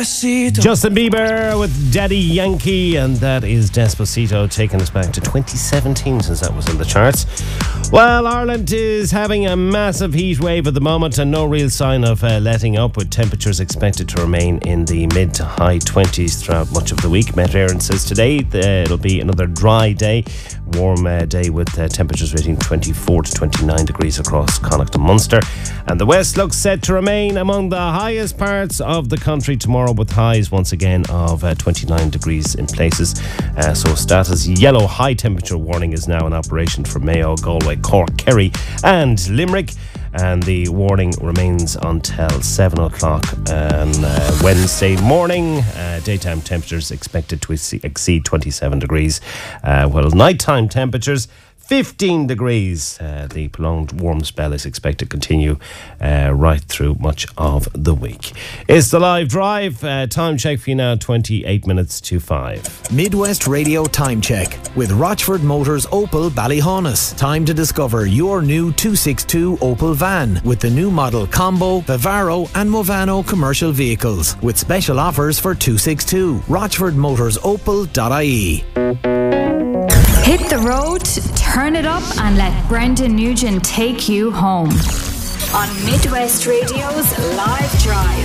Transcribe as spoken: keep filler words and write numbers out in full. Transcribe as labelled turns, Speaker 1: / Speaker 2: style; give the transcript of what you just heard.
Speaker 1: Justin Bieber with Daddy Yankee, and that is Despacito, taking us back to twenty seventeen since that was in the charts. Well, Ireland is having a massive heat wave at the moment and no real sign of uh, letting up, with temperatures expected to remain in the mid to high twenties throughout much of the week. Met Éireann says today uh, it'll be another dry day, warm uh, day with uh, temperatures rating twenty-four to twenty-nine degrees across Connacht and Munster. And the west looks set to remain among the highest parts of the country tomorrow, with highs once again of uh, twenty-nine degrees in places. Uh, so status yellow high temperature warning is now in operation for Mayo, Galway, Cork, Kerry and Limerick. And the warning remains until seven o'clock on uh, Wednesday morning. Uh, daytime temperatures expected to exceed twenty-seven degrees, uh, while nighttime temperatures fifteen degrees. Uh, the prolonged warm spell is expected to continue uh, right through much of the week. It's the live drive. Uh, time check for you now, twenty-eight minutes to five.
Speaker 2: Midwest Radio Time Check with Rochford Motors Opel Ballyhonus. Time to discover your new two sixty-two Opel van with the new model Combo, Vivaro and Movano commercial vehicles with special offers for two sixty-two. rochford motors opel dot I E.
Speaker 3: Hit the road, turn it up, and let Brendan Nugent take you home on Midwest Radio's Live Drive.